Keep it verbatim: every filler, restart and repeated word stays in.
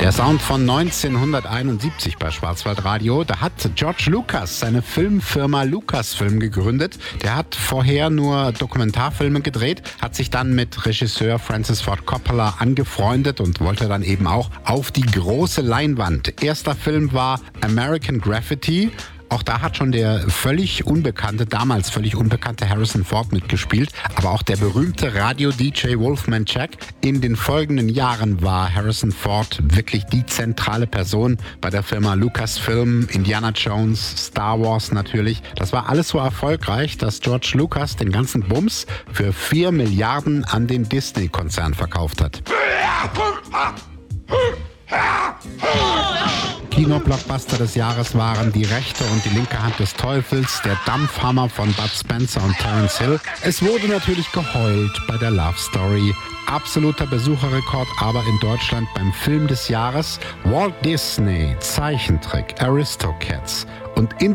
Der Sound von neunzehnhunderteinundsiebzig bei Schwarzwaldradio. Da hat George Lucas seine Filmfirma Lucasfilm gegründet. Der hat vorher nur Dokumentarfilme gedreht, hat sich dann mit Regisseur Francis Ford Coppola angefreundet und wollte dann eben auch auf die große Leinwand. Erster Film war American Graffiti. Auch da hat schon der völlig unbekannte, damals völlig unbekannte Harrison Ford mitgespielt, aber auch der berühmte Radio-D J Wolfman Jack. In den folgenden Jahren war Harrison Ford wirklich die zentrale Person bei der Firma Lucasfilm, Indiana Jones, Star Wars natürlich. Das war alles so erfolgreich, dass George Lucas den ganzen Bums für vier Milliarden an den Disney-Konzern verkauft hat. Kino-Blockbuster des Jahres waren Die rechte und die linke Hand des Teufels, Der Dampfhammer von Bud Spencer und Terence Hill. Es wurde natürlich geheult bei der Love Story. Absoluter Besucherrekord aber in Deutschland beim Film des Jahres Walt Disney, Zeichentrick, Aristocats. Und